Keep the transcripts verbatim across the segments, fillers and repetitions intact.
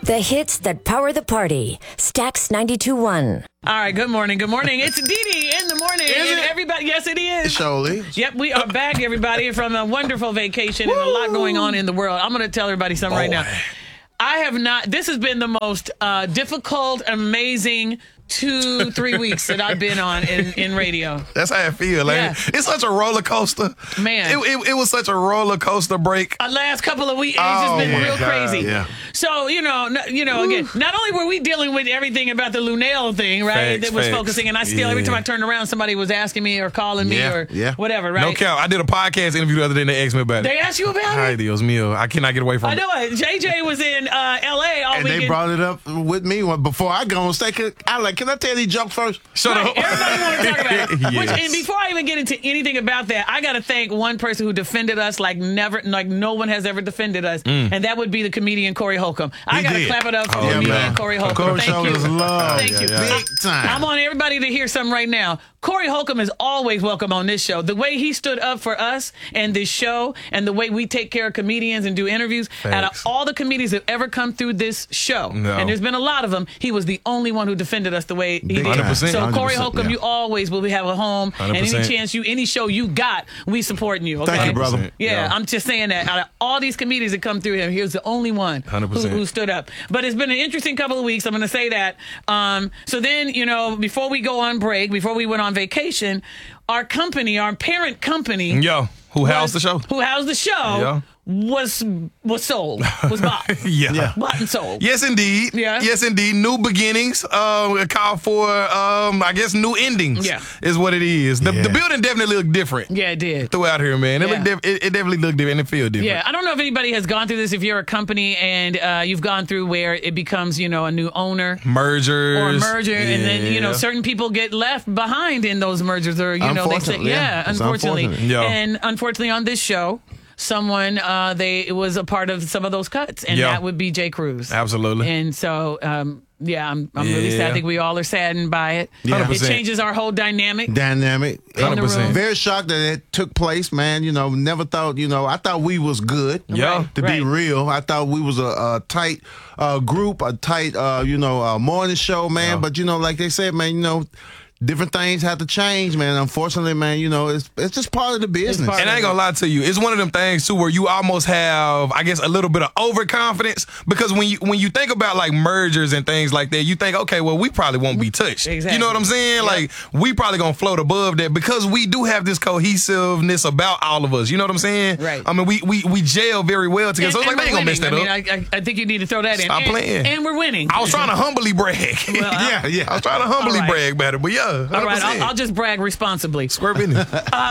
The hits that power the party. Stax ninety-two point one. All right, good morning. Good morning. It's Dee Dee in the morning. Is and it? Everybody, yes, it is. Surely. Yep, we are back, everybody, from a wonderful vacation and a lot going on in the world. I'm going to tell everybody something right now. I have not, this has been the most uh, difficult, amazing two, three weeks that I've been on in, in radio. That's how I feel. Like, Yeah. It's such a roller coaster. Man. It, it, it was such a roller coaster break. Uh, last couple of weeks, it's Oh, just been my real God, crazy. yeah. So, you know, n- you know, again, not only were we dealing with everything about the Lunel thing, right, Facts, that was facts. focusing, and I still, every Yeah. time I turned around, somebody was asking me or calling me Yeah, or yeah. whatever, right? No count. I did a podcast interview the other day and they asked me about They it. asked you about Ay, it? Dios mío. I cannot get away from I it. know it. J J was in uh, L A all And weekend. they brought it up with me when- before I go on stage. I like, can I tell these jokes first? Shut Right, up. everybody want to talk about it. Which, Yes. and before I even get into anything about that, I got to thank one person who defended us like never, like no one has ever defended us, and that would be the comedian Corey Holcomb. I He got to did. clap it up for Oh, comedian man. Corey Holcomb. Corey Thank showed you. us love. Thank Yeah, you. yeah. Big time. I want everybody to hear something right now. Corey Holcomb is always welcome on this show. The way he stood up for us and this show, and the way we take care of comedians and do interviews, out of Thanks. all the comedians that ever come through this show, No. and there's been a lot of them, he was the only one who defended us the way he Big did. one hundred percent. So one hundred Corey percent, Holcomb, yeah. you always will have a home, and one hundred percent. any chance you, any show you got, we supporting you. Okay? Thank you, brother. Yeah, Yeah. I'm just saying that out of all these comedians that come through him, he was the only one one hundred who, percent. who stood up. But it's been an interesting couple of weeks. I'm going to say that. Um, so then, you know, before we go on break, before we went on vacation, our company, our parent company, Yo, who housed the show? who housed the show, Yeah. was was sold, was bought, Yeah. bought and sold. Yes, indeed. Yeah. Yes, indeed. New beginnings. Um, call for, um, I guess, new endings. Yeah. Is what it is. The, Yeah. the building definitely looked different Yeah, it did. throughout here, man. It, Yeah. looked diff- it, it definitely looked different and it feel different. Yeah, I don't know if anybody has gone through this. If you're a company and uh, you've gone through where it becomes, you know, a new owner Mergers. or a merger, and then you know Yeah. certain people get left behind in those mergers, or you know they say, Unfortunately, yeah, yeah. It's unfortunately, unfortunate. Yeah. and unfortunately on this show, someone uh, they it was a part of some of those cuts, and Yeah. that would be Jay Cruz. Absolutely. And so, um, yeah, I'm, I'm really sad. Yeah. I think we all are saddened by it. Yeah. It one hundred percent. changes our whole dynamic. Dynamic. In the one hundred percent. room. Very shocked that it took place, man. You know, never thought, you know, I thought we was good. Yeah. Right, To be right. real, I thought we was a, a tight uh, group, a tight, uh, you know, uh, morning show, man. Yeah. But, you know, like they said, man, you know, different things have to change, man. Unfortunately, man, you know, it's it's just part of the business. part And I ain't gonna lie to you, it's one of them things too where you almost have, I guess, a little bit of overconfidence because when you when you think about like mergers and things like that, you think, okay, well, we probably won't be touched. Exactly. You know what I'm saying? Yep. Like we probably gonna float above that because we do have this cohesiveness about all of us. You know what I'm saying? Right. I mean, we we we gel very well together. so it's like they we're ain't gonna mess winning. that I up. mean, I, I, I think you need to throw that in. Stop and, playing. And we're winning. I was trying to humbly brag. Well, I- yeah, yeah. I was trying to humbly All right. brag about it, but yeah, one hundred percent. All right, I'll, I'll just brag responsibly. Square business.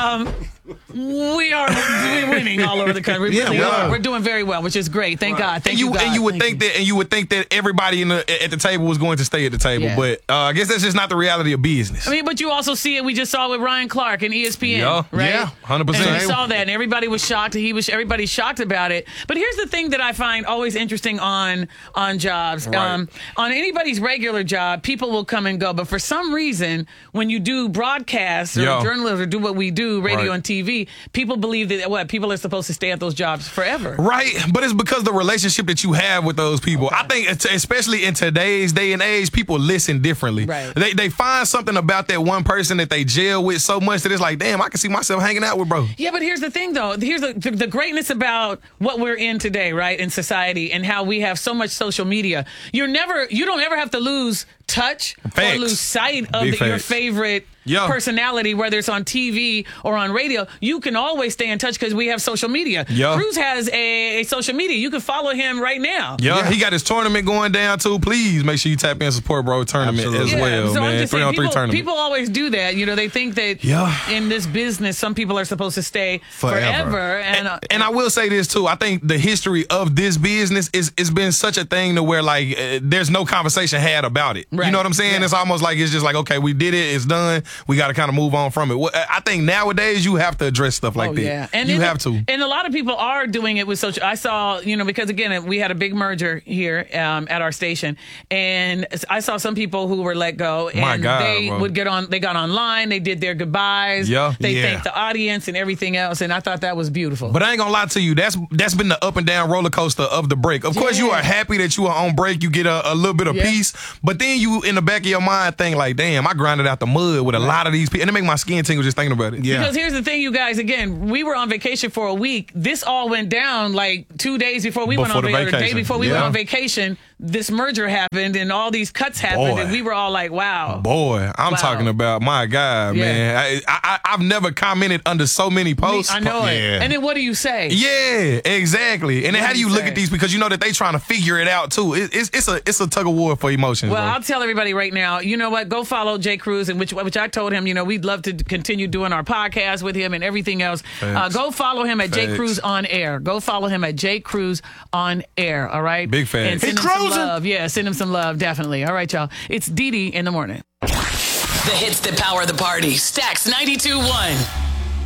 We are we're winning all over the country. We Yeah, really we are. are. We're doing very well, which is great. Thank God. Thank and you, you, God. and you would Thank think that, and you would think that everybody in the, at the table was going to stay at the table, Yeah. but uh, I guess that's just not the reality of business. I mean, but you also see it. We just saw it with Ryan Clark and E S P N, Yeah. right? Yeah. one hundred percent. And we saw that, and everybody was shocked. He was. Everybody's shocked about it. But here's the thing that I find always interesting on on jobs. Right. Um, on anybody's regular job, people will come and go. But for some reason, when you do broadcasts or Yeah. journalism or do what we do, radio Right. and T V, people believe that what people are supposed to stay at those jobs forever. Right, but it's because the relationship that you have with those people. I think, it's- especially in today's day and age, people listen differently. Right. They they find something about that one person that they gel with so much that it's like, damn, I can see myself hanging out with bro. Yeah, but here's the thing, though. Here's the, the the greatness about what we're in today, right, in society, and how we have so much social media. You're never, you don't ever have to lose touch Facts. or lose sight of Big the, your facts. favorite Yeah. personality, whether it's on T V or on radio. You can always stay in touch because we have social media. Yeah. Cruz has a, a social media. You can follow him right now. Yeah, Yeah. he got his tournament going down too. Please make sure you tap in and support bro tournament Absolutely. as well, so I'm man. just Three saying, on three people, tournament. people always do that. You know, they think that Yeah. in this business, some people are supposed to stay forever. Forever. and, uh, And I will say this too. I think the history of this business is it's been such a thing to where like uh, there's no conversation had about it. Right. You know what I'm saying? Yeah. It's almost like it's just like, okay, we did it, it's done. We got to kind of move on from it. Well, I think nowadays you have to address stuff like Oh, that. yeah. And you then- have to. And a lot of people are doing it with social. I saw, you know, because again, we had a big merger here um, at our station, and I saw some people who were let go, and My God, they bro. would get on. They got online. They did their goodbyes. Yeah. They Yeah. thanked the audience and everything else, and I thought that was beautiful. But I ain't gonna lie to you. That's that's been the up and down roller coaster of the break. Of course, you Yeah. are happy that you are on break. You get a, a little bit of Yeah. peace, but then you in the back of your mind think like, damn, I grinded out the mud with a lot of these people, and it make my skin tingle just thinking about it. Yeah. Because here's the thing, you guys. Again, we were on vacation for a week. This all went down like two days before we went Before on the vacation. Or the day vacation. before we Yeah. went on vacation, this merger happened and all these cuts happened, Boy. and we were all like, "Wow." Boy, I'm Wow. talking about my God, Yeah. man. I, I I've never commented under so many posts. I know it. Yeah. And then what do you say? Yeah, exactly. And then What how do do you you look say? at these because you know that they trying to figure it out too. It, it's it's a it's a tug of war for emotions. Well, bro. I'll tell everybody right now, you know what? Go follow Jay Cruz, and which which I told him, you know, we'd love to continue doing our podcast with him and everything else. Uh, Facts. go follow him at Jay Facts. Cruz on air. Go follow him at Jay Cruz on air. All right, Big facts. And send He him some cruising. love. Yeah, send him some love, definitely. All right, y'all. It's Dee Dee in the morning. The hits that power the party. Stacks ninety-two point one.